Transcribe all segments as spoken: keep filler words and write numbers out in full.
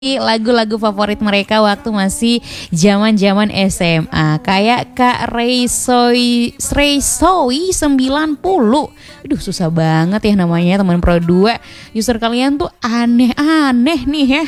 lagu-lagu favorit mereka waktu masih zaman-zaman S M A. Kayak Kak Reisoi Reisoi sembilan puluh. Aduh, susah banget ya namanya teman Pro dua. User kalian tuh aneh-aneh nih ya.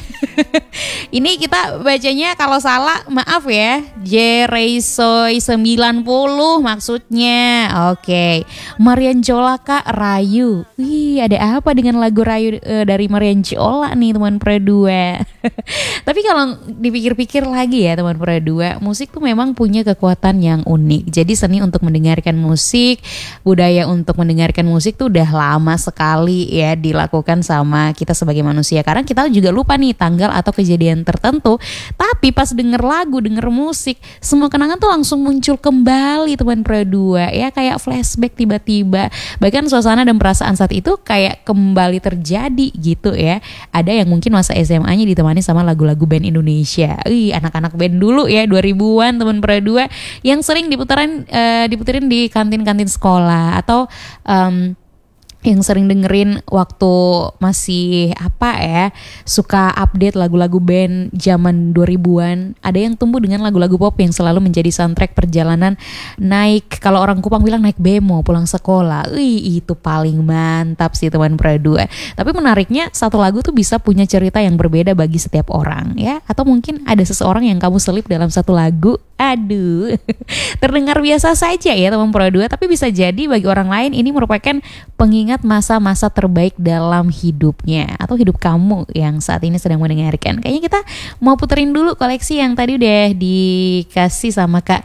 Ini kita bacanya kalau salah maaf ya. J Reisoi sembilan puluh maksudnya. Oke. Marian Jola Kak Rayu. Wih, ada apa dengan lagu Rayu uh, dari Marian Jola nih teman Pro dua? Tapi kalau dipikir-pikir lagi ya teman Pro dua, musik tuh memang punya kekuatan yang unik. Jadi seni untuk mendengarkan musik, budaya untuk mendengarkan musik tuh udah lama sekali ya dilakukan sama kita sebagai manusia. Karena kita juga lupa nih tanggal atau kejadian tertentu, tapi pas denger lagu, denger musik, semua kenangan tuh langsung muncul kembali teman Pro dua ya, kayak flashback tiba-tiba. Bahkan suasana dan perasaan saat itu kayak kembali terjadi gitu ya. Ada yang mungkin masa S M A-nya ditemani sama lagu-lagu band Indonesia. Ih, anak-anak band dulu ya dua ribuan teman Pro dua yang sering diputerin uh, diputerin di kantin-kantin sekolah atau um, yang sering dengerin waktu masih apa ya, suka update lagu-lagu band zaman dua ribuan. Ada yang tumbuh dengan lagu-lagu pop yang selalu menjadi soundtrack perjalanan naik, kalau orang Kupang bilang naik bemo pulang sekolah. Wih, itu paling mantap sih teman Pro dua. Tapi menariknya satu lagu tuh bisa punya cerita yang berbeda bagi setiap orang ya. Atau mungkin ada seseorang yang kamu selip dalam satu lagu. Aduh, terdengar biasa saja ya teman Pro dua, tapi bisa jadi bagi orang lain ini merupakan pengingat masa-masa terbaik dalam hidupnya atau hidup kamu yang saat ini sedang mendengarkan. Kayaknya kita mau puterin dulu koleksi yang tadi udah dikasih sama Kak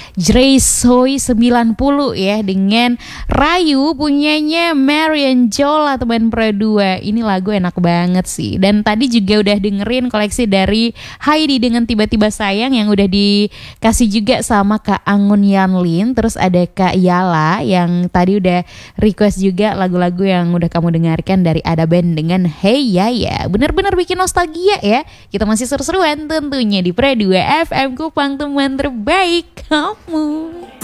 Jreisoi sembilan puluh ya, dengan Rayu punyanya Marian Jola teman Pro dua. Ini lagu enak banget sih. Dan tadi juga udah dengerin koleksi dari Heidi dengan Tiba-Tiba Sayang yang udah dikasih juga sama Kak Angun Yanlin. Terus ada Kak Yala yang tadi udah request juga lagu-lagu yang udah kamu dengarkan dari Ada Band dengan Hey Yaya. Bener-bener bikin nostalgia ya. Kita masih seru-seruan tentunya di Pro dua F M Kupang, teman terbaik kamu.